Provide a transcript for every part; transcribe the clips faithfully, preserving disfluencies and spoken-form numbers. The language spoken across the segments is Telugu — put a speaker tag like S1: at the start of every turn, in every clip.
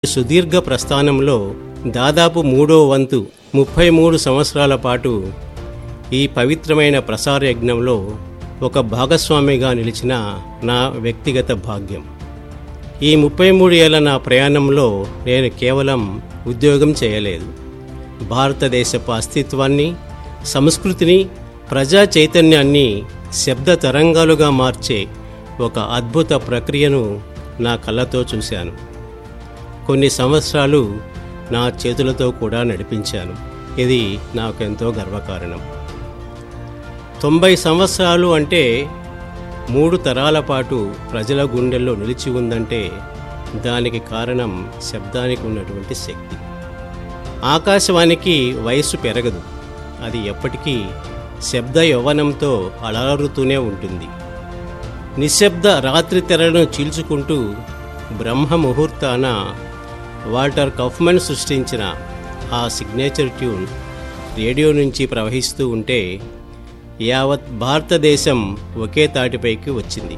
S1: సుదీర్ఘ ప్రస్థానంలో దాదాపు మూడో వంతు ముప్పై మూడు సంవత్సరాల పాటు ఈ పవిత్రమైన ప్రసార యజ్ఞంలో ఒక భాగస్వామిగా నిలిచిన నా వ్యక్తిగత భాగ్యం. ఈ ముప్పై మూడు ఏళ్ల నా ప్రయాణంలో నేను కేవలం ఉద్యోగం చేయలేదు. భారతదేశపు అస్తిత్వాన్ని, సంస్కృతిని, ప్రజా చైతన్యాన్ని శబ్ద తరంగాలుగా మార్చే ఒక అద్భుత ప్రక్రియను నా కళ్ళతో చూశాను. కొన్ని సంవత్సరాలు నా చేతులతో కూడా నడిపించాను. ఇది నాకెంతో గర్వకారణం. తొంభై సంవత్సరాలు అంటే మూడు తరాల పాటు ప్రజల గుండెల్లో నిలిచి ఉందంటే దానికి కారణం శబ్దానికి ఉన్నటువంటి శక్తి. ఆకాశవాణికి వయస్సు పెరగదు, అది ఎప్పటికీ శబ్ద యవ్వనంతో అలరుతూనే ఉంటుంది. నిశ్శబ్ద రాత్రి తెరలను చీల్చుకుంటూ బ్రహ్మ ముహూర్తాన వాల్టర్ కౌఫ్మన్ సృష్టించిన ఆ సిగ్నేచర్ ట్యూన్ రేడియో నుంచి ప్రవహిస్తూ ఉంటే యావత్ భారతదేశం ఒకే తాటిపైకి వచ్చింది.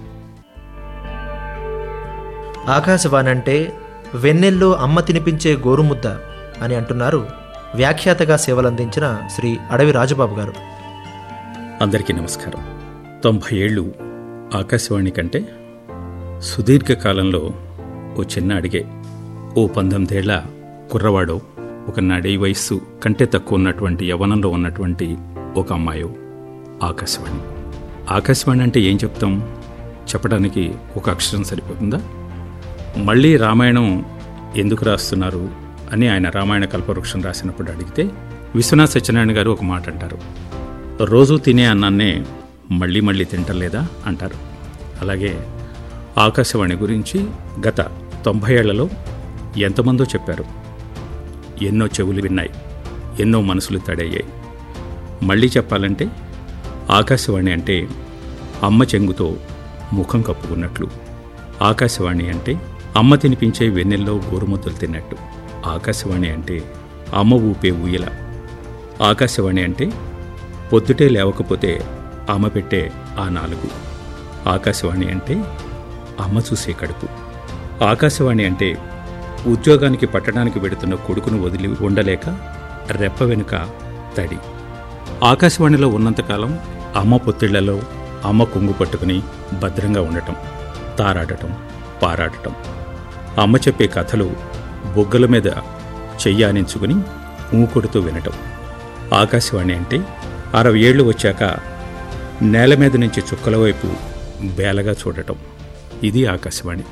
S2: ఆకాశవాణి అంటే వెన్నెల్లో అమ్మ తినిపించే గోరుముద్ద అని అంటున్నారు వ్యాఖ్యాతగా సేవలందించిన శ్రీ అడవి రాజబాబు గారు.
S3: అందరికీ నమస్కారం. తొంభై ఏళ్ళు ఆకాశవాణి కంటే సుదీర్ఘకాలంలో ఓ చిన్న అడిగే, ఓ పంతొమ్మిదేళ్ల కుర్రవాడో, ఒక నడి వయస్సు కంటే తక్కువ ఉన్నటువంటి యవ్వనంలో ఉన్నటువంటి ఒక అమ్మాయో ఆకాశవాణి. ఆకాశవాణి అంటే ఏం చెప్తాం? చెప్పడానికి ఒక అక్షరం సరిపోతుందా? మళ్ళీ రామాయణం ఎందుకు రాస్తున్నారు అని ఆయన రామాయణ కల్పవృక్షం రాసినప్పుడు అడిగితే విశ్వనాథ సత్యనారాయణ గారు ఒక మాట అంటారు, రోజు తినే అన్నాన్నే మళ్ళీ మళ్ళీ తింటలేదా అంటారు. అలాగే ఆకాశవాణి గురించి గత తొంభై ఏళ్లలో ఎంతమందో చెప్పారు. ఎన్నో చెవులు విన్నాయి, ఎన్నో మనసులు తడయ్యాయి. మళ్ళీ చెప్పాలంటే ఆకాశవాణి అంటే అమ్మ చెంగుతో ముఖం కప్పుకున్నట్లు. ఆకాశవాణి అంటే అమ్మ తినిపించే వెన్నెల్లో గోరుముద్దలు తిన్నట్టు. ఆకాశవాణి అంటే అమ్మ ఊపే ఊయల. ఆకాశవాణి అంటే పొద్దుటే లేవకపోతే అమ్మ పెట్టే ఆ నాలుగు. ఆకాశవాణి అంటే అమ్మ చూసే కడుపు. ఆకాశవాణి అంటే ఉద్యోగానికి పట్టడానికి వెడుతున్న కొడుకును వదిలి ఉండలేక రెప్ప వెనుక తడి. ఆకాశవాణిలో ఉన్నంతకాలం అమ్మ పొత్తిళ్లలో అమ్మ కొంగు పట్టుకుని భద్రంగా ఉండటం, తారాడటం, పారాడటం. అమ్మ చెప్పే కథలు బొగ్గల మీద చెయ్యానించుకుని ఊకొడుతూ వినటం. ఆకాశవాణి అంటే అరవై ఏళ్ళు వచ్చాక నేల మీద నుంచి చుక్కల వైపు బేలగా చూడటం. ఇది ఆకాశవాణి.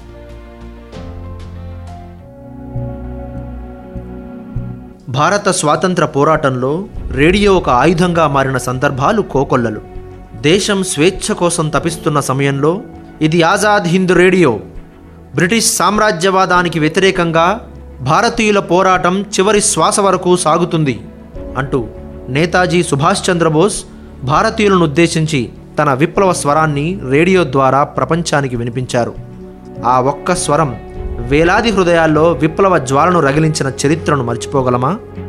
S2: భారత స్వాతంత్ర పోరాటంలో రేడియో ఒక ఆయుధంగా మారిన సందర్భాలు కోకొల్లలు. దేశం స్వేచ్ఛ కోసం తపిస్తున్న సమయంలో ఇది ఆజాద్ హింద్ రేడియో. బ్రిటిష్ సామ్రాజ్యవాదానికి వ్యతిరేకంగా భారతీయుల పోరాటం చివరి శ్వాస వరకు సాగుతుంది అంటూ నేతాజీ సుభాష్ చంద్రబోస్ భారతీయులను ఉద్దేశించి తన విప్లవ స్వరాన్ని రేడియో ద్వారా ప్రపంచానికి వినిపించారు. ఆ ఒక్క స్వరం వేలాది హృదయాల్లో విప్లవ జ్వాలను రగిలించిన చరిత్రను మర్చిపోగలమా?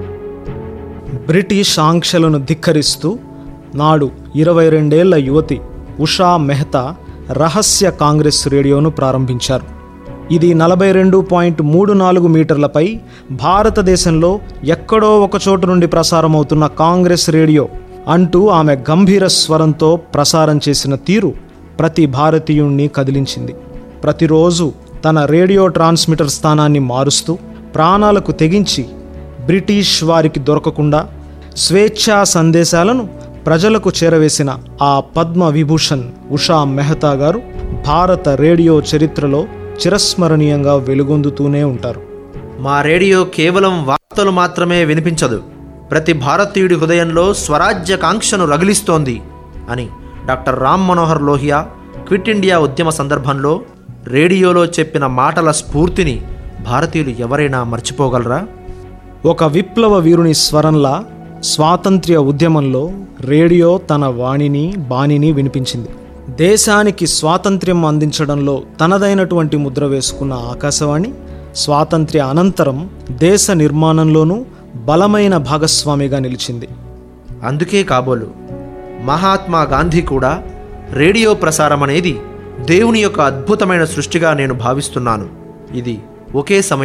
S4: బ్రిటిష్ ఆంక్షలను ధిక్కరిస్తూ నాడు ఇరవై రెండేళ్ల యువతి ఉషా మెహతా రహస్య కాంగ్రెస్ రేడియోను ప్రారంభించారు. ఇది నలభై రెండు పాయింట్ మూడు నాలుగు మీటర్లపై భారతదేశంలో ఎక్కడో ఒకచోటు నుండి ప్రసారమవుతున్న కాంగ్రెస్ రేడియో అంటూ ఆమె గంభీర స్వరంతో ప్రసారం చేసిన తీరు ప్రతి భారతీయుణ్ణి కదిలించింది. ప్రతిరోజు తన రేడియో ట్రాన్స్మిటర్ స్థానాన్ని మారుస్తూ ప్రాణాలకు తెగించి బ్రిటిష్ వారికి దొరకకుండా స్వేచ్ఛా సందేశాలను ప్రజలకు చేరవేసిన ఆ పద్మ విభూషణ్ ఉషా మెహతా గారు భారత రేడియో చరిత్రలో చిరస్మరణీయంగా వెలుగొందుతూనే ఉంటారు.
S2: మా రేడియో కేవలం వార్తలు మాత్రమే వినిపించదు, ప్రతి భారతీయుడి హృదయంలో స్వరాజ్య కాంక్షను రగిలిస్తోంది అని doctor Ram Manohar Lohia quit India ఉద్యమ సందర్భంలో రేడియోలో చెప్పిన మాటల స్ఫూర్తిని భారతీయులు ఎవరైనా మర్చిపోగలరా?
S4: ఒక విప్లవ వీరుని స్వరంలా స్వాతంత్ర్య ఉద్యమంలో రేడియో తన వాణిని బాణిని వినిపించింది. దేశానికి స్వాతంత్ర్యం అందించడంలో తనదైనటువంటి ముద్ర వేసుకున్న ఆకాశవాణి స్వాతంత్ర్య అనంతరం దేశ నిర్మాణంలోనూ బలమైన భాగస్వామిగా నిలిచింది.
S2: అందుకే కాబోలు మహాత్మా గాంధీ కూడా రేడియో ప్రసారం అనేది దేవుని యొక్క అద్భుతమైన సృష్టిగా నేను భావిస్తున్నాను, ఇది ఒకే సమయం